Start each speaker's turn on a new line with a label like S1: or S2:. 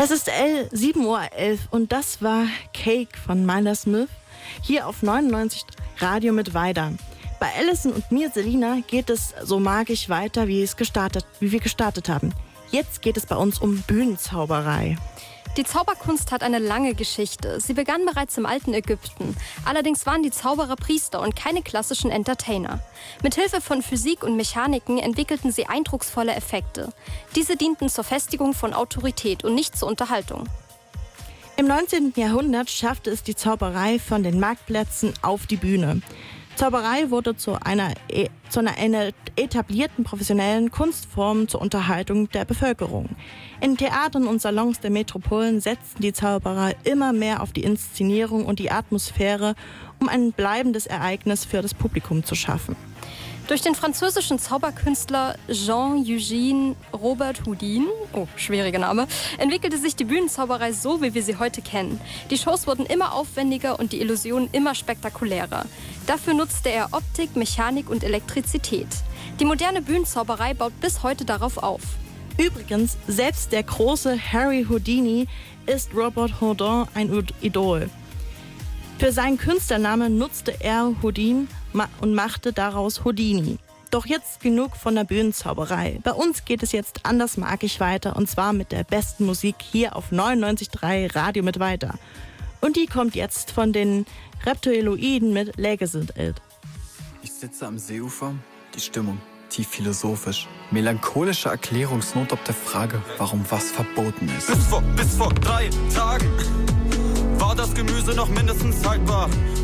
S1: Es ist 7:11 Uhr und das war Cake von Myla Smith hier auf 99 Radio mit Weida. Bei Alison und mir, Selina, geht es so magisch weiter, wie wir gestartet haben. Jetzt geht es bei uns um Bühnenzauberei.
S2: Die Zauberkunst hat eine lange Geschichte. Sie begann bereits im alten Ägypten. Allerdings waren die Zauberer Priester und keine klassischen Entertainer. Mithilfe von Physik und Mechaniken entwickelten sie eindrucksvolle Effekte. Diese dienten zur Festigung von Autorität und nicht zur Unterhaltung.
S1: Im 19. Jahrhundert schaffte es die Zauberei von den Marktplätzen auf die Bühne. Zauberei wurde zu einer etablierten professionellen Kunstform zur Unterhaltung der Bevölkerung. In Theatern und Salons der Metropolen setzten die Zauberer immer mehr auf die Inszenierung und die Atmosphäre, um ein bleibendes Ereignis für das Publikum zu schaffen.
S2: Durch den französischen Zauberkünstler Jean-Eugène Robert Houdin, schwieriger Name, entwickelte sich die Bühnenzauberei so, wie wir sie heute kennen. Die Shows wurden immer aufwendiger und die Illusionen immer spektakulärer. Dafür nutzte er Optik, Mechanik und Elektrizität. Die moderne Bühnenzauberei baut bis heute darauf auf.
S1: Übrigens, selbst der große Harry Houdini ist Robert Houdin ein Idol. Für seinen Künstlernamen nutzte er Houdin und machte daraus Houdini. Doch jetzt genug von der Bühnenzauberei. Bei uns geht es jetzt anders magisch weiter und zwar mit der besten Musik hier auf 99.3 Radio mit Weiter. Und die kommt jetzt von den Reptiloiden mit Legacy It.
S3: Ich sitze am Seeufer, die Stimmung tief philosophisch. Melancholische Erklärungsnot ob der Frage, warum was verboten ist.
S4: Bis vor 3 Tagen war das Gemüse noch mindestens haltbar.